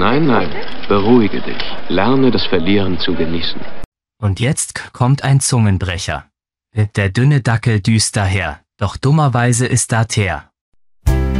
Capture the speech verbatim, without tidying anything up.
Nein, nein, beruhige dich. Lerne das Verlieren zu genießen. Und jetzt kommt ein Zungenbrecher. Der dünne Dackel düst daher, doch dummerweise ist da Teer.